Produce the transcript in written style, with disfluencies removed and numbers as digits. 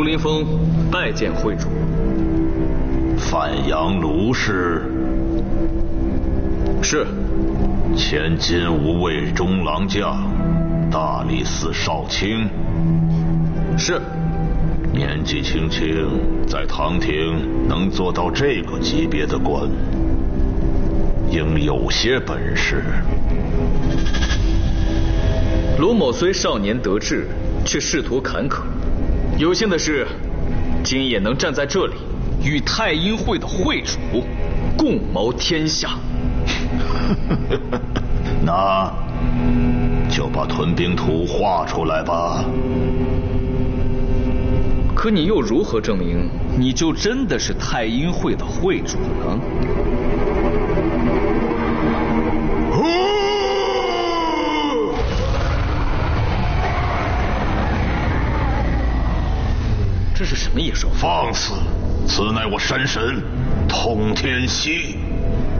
卢林峰拜见会主。 范阳卢氏。 是。 前金吾卫中郎将，大理寺少卿。 是。 年纪轻轻，在唐廷能做到这个级别的官，应有些本事。 卢某虽少年得志，却仕途坎坷。有幸的是，今夜能站在这里，与太阴会的会主共谋天下。 那就把屯兵图画出来吧。 可你又如何证明你就真的是太阴会的会主呢？这是什么野兽？ 放肆！此乃我山神通天犀。